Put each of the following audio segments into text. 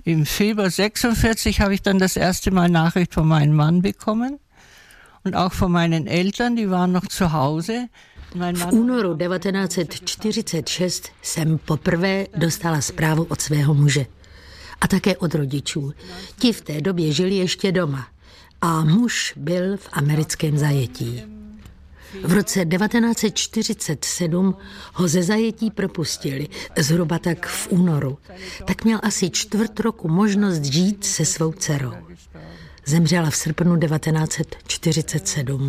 Im Februar 46 habe ich dann das erste Mal Nachricht von meinem Mann bekommen und auch von meinen Eltern, die waren noch zu Hause. V únoru 1946 jsem poprvé dostala zprávu od svého muže a také od rodičů. Ti v té době žili ještě doma a muž byl v americkém zajetí. V roce 1947 ho ze zajetí propustili, zhruba tak v únoru. Tak měl asi čtvrt roku možnost žít se svou dcerou. Zemřela v srpnu 1947.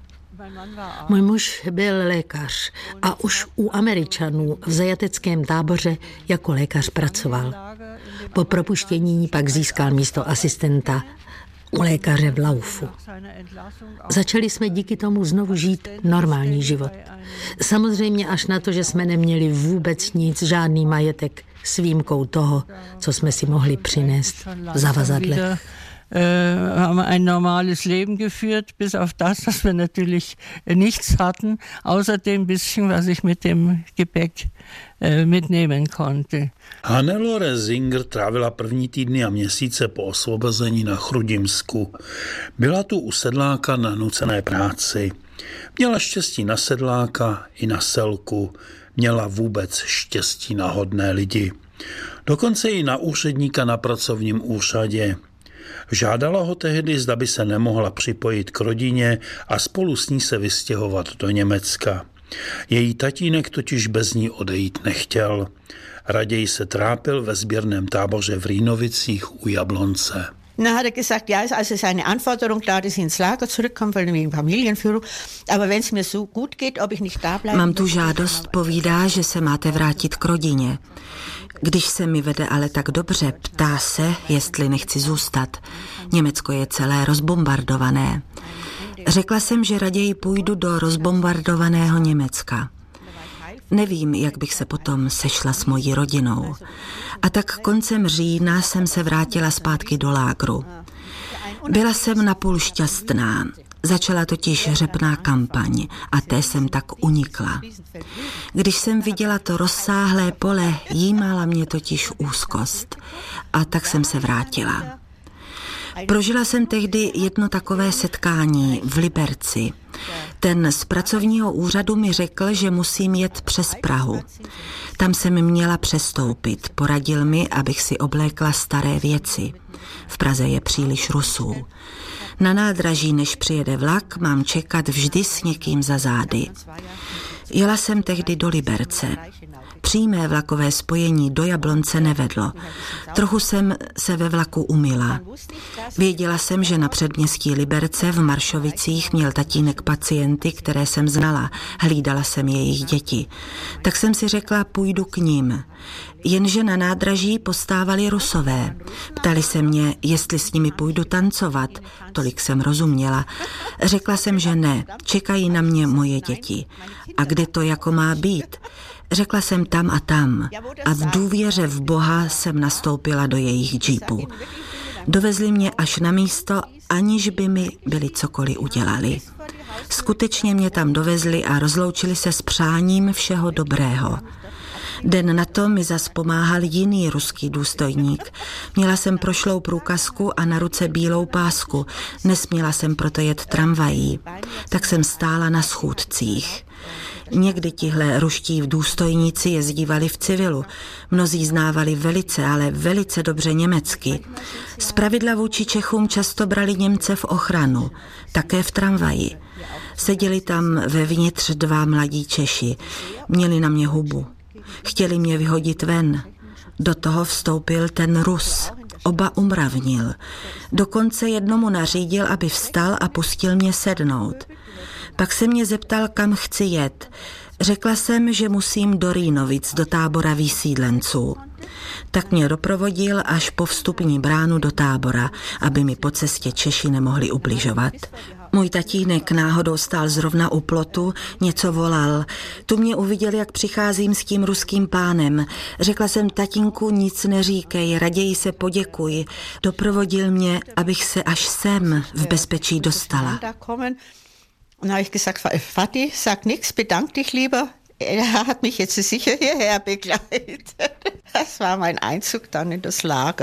Můj muž byl lékař a už u Američanů v zajateckém táboře jako lékař pracoval. Po propuštění pak získal místo asistenta u lékaře v Laufu. Začali jsme díky tomu znovu žít normální život. Samozřejmě až na to, že jsme neměli vůbec nic, žádný majetek, s výjimkou toho, co jsme si mohli přinést v zavazadlech. Haben ein normales Leben geführt, bis auf das, dass wir natürlich nichts hatten, außer dem bisschen, was ich mit dem Gepäck mitnehmen konnte. Hannelore Singer trávila první týdny a měsíce po osvobození na Chrudimsku. Byla tu u sedláka na nucené práci. Měla štěstí na sedláka i na selku. Měla vůbec štěstí na hodné lidi. Dokonce i na úředníka na pracovním úřadě. Žádala ho tehdy, zda by se nemohla připojit k rodině a spolu s ní se vystěhovat do Německa. Její tatínek totiž bez ní odejít nechtěl. Raději se trápil ve sběrném táboře v Rýnovicích u Jablonce. Na hat gesagt, ja, ist also seine Anforderung klar, dass ich ins Lager zurückkomme, weil wegen Familienführung. Aber wenn es mir so gut geht, ob ich nicht da bleibe. Mám tu žádost, povídá, že se máte vrátit k rodině. Když se mi vede ale tak dobře, ptá se, jestli nechci zůstat. Německo je celé rozbombardované. Řekla jsem, že raději půjdu do rozbombardovaného Německa. Nevím, jak bych se potom sešla s mojí rodinou. A tak koncem října jsem se vrátila zpátky do lágru. Byla jsem napůl šťastná. Začala totiž řepná kampaň a té jsem tak unikla. Když jsem viděla to rozsáhlé pole, jímala mě totiž úzkost a tak jsem se vrátila. Prožila jsem tehdy jedno takové setkání v Liberci. Ten z pracovního úřadu mi řekl, že musím jet přes Prahu. Tam jsem měla přestoupit. Poradil mi, abych si oblékla staré věci. V Praze je příliš Rusů. Na nádraží, než přijede vlak, mám čekat vždy s někým za zády. Jela jsem tehdy do Liberce. Přímé vlakové spojení do Jablonce nevedlo. Trochu jsem se ve vlaku umyla. Věděla jsem, že na předměstí Liberce v Maršovicích měl tatínek pacienty, které jsem znala. Hlídala jsem jejich děti. Tak jsem si řekla, půjdu k nim. Jenže na nádraží postávali Rusové. Ptali se mě, jestli s nimi půjdu tancovat. Tolik jsem rozuměla. Řekla jsem, že ne. Čekají na mě moje děti. A kde to jako má být? Řekla jsem tam a tam a v důvěře v Boha jsem nastoupila do jejich džípu. Dovezli mě až na místo, aniž by mi byli cokoliv udělali. Skutečně mě tam dovezli a rozloučili se s přáním všeho dobrého. Den na to mi zas pomáhal jiný ruský důstojník. Měla jsem prošlou průkazku a na ruce bílou pásku. Nesměla jsem proto jet tramvají. Tak jsem stála na schůdcích. Někdy tihle ruští důstojníci jezdívali v civilu. Mnozí znávali velice, ale velice dobře německy. Zpravidla vůči Čechům často brali Němce v ochranu, také v tramvaji. Seděli tam vevnitř dva mladí Češi. Měli na mě hubu. Chtěli mě vyhodit ven. Do toho vstoupil ten Rus. Oba umravnil. Dokonce jednomu nařídil, aby vstal a pustil mě sednout. Pak se mě zeptal, kam chci jet. Řekla jsem, že musím do Rýnovic, do tábora vysídlenců. Tak mě doprovodil až po vstupní bránu do tábora, aby mi po cestě Češi nemohli ubližovat. Můj tatínek náhodou stál zrovna u plotu, něco volal. Tu mě uviděl, jak přicházím s tím ruským pánem. Řekla jsem, tatínku, nic neříkej, raději se poděkuj. Doprovodil mě, abych se až sem v bezpečí dostala. Und habe ich gesagt, Vati, sag nichts, bedank dich lieber. Er hat mich jetzt sicher hierher begleitet. Das war mein Einzug dann in das Lager.